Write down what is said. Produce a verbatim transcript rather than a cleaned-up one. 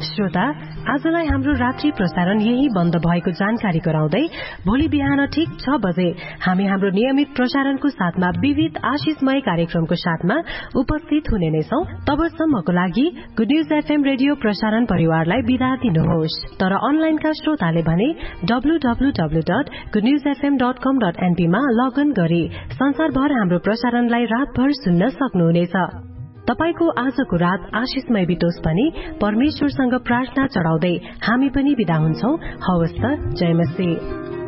श्रोता, आजलाई हाम्रो रात्रि प्रसारण यही बन्द भएको जानकारी गराउँदै भोलि बिहान ठीक छ बजे हामी हाम्रो नियमित प्रसारणको साथमा विविध आशिषमय कार्यक्रमको साथमा उपस्थित हुने नै छौं। तबसम्मको लागि गुड न्यूज एफएम रेडियो प्रसारण परिवारलाई बिदा दिनुहोस्। तर अनलाइनका श्रोताले भने W W W dot good news FM dot कम डट एनपी मा लगइन गरी संसारभर हाम्रो प्रसारणलाई रातभर सुन्न सक्नुहुनेछ। तपाईको आजको रात आशिषमय बितोस् पनि परमेश्वरसँग प्रार्थना चढ़ाउँदै हामी पनि बिदा हुन्छौं। हवस् त, जय मसीह।